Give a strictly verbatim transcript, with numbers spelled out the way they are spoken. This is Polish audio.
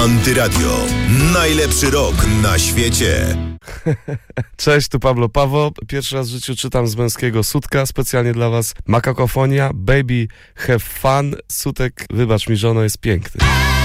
Antyradio. Najlepszy rok na świecie. Cześć, tu Pablo Paweł. Pierwszy raz w życiu czytam z męskiego sutka. Specjalnie dla was Makakofonia. Baby have fun. Sutek, wybacz mi, żono, jest piękny.